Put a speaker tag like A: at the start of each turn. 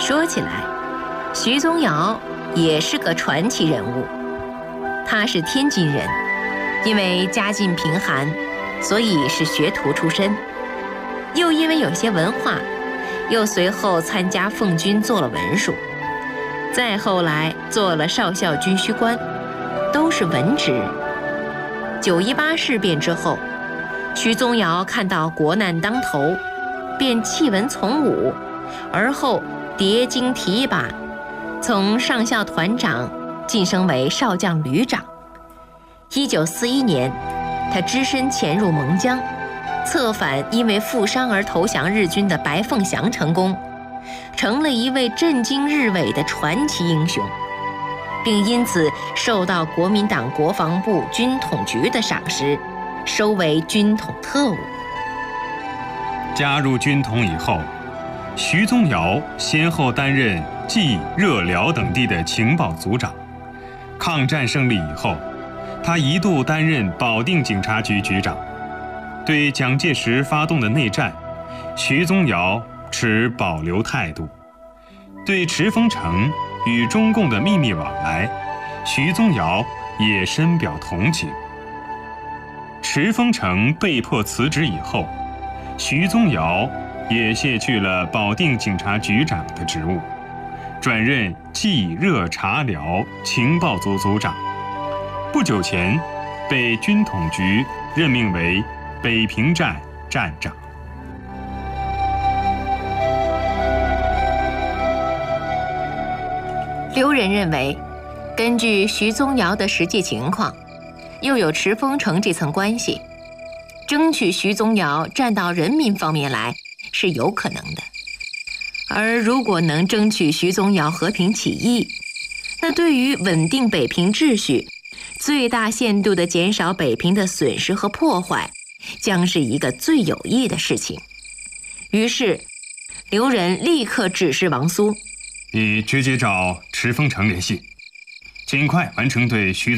A: 说起来，徐宗尧也是个传奇人物。他是天津人，因为家境贫寒，所以是学徒出身，又因为有些文化，又随后参加奉军做了文书，再后来做了少校军需官，都是文职。9·18事变之后，徐宗尧看到国难当头，便弃文从武，而后叠经提拔，从上校团长晋升为少将旅长。1941年，他只身潜入蒙江，策反因为负伤而投降日军的白凤祥成功，成了一位震惊日伪的传奇英雄，并因此受到国民党国防部军统局的赏识，收为军统特务。
B: 加入军统以后，徐宗尧先后担任冀、热、辽等地的情报组长。抗战胜利以后，他一度担任保定警察局局长。对蒋介石发动的内战，徐宗尧持保留态度。对池峰城与中共的秘密往来，徐宗尧也深表同情。池峰城被迫辞职以后，徐宗尧也卸去了保定警察局长的职务，转任冀、热、察、辽情报组组长。不久前，被军统局任命为北平站站长。
A: 刘仁认为，根据徐宗尧的实际情况，又有池峰城这层关系，争取徐宗尧站到人民方面来是有可能的。而如果能争取徐宗尧和平起义，那对于稳定北平秩序，最大限度地减少北平的损失和破坏，将是一个最有益的事情。于是，刘仁立刻指示王苏，
B: 你直接找池峰城联系，尽快完成对徐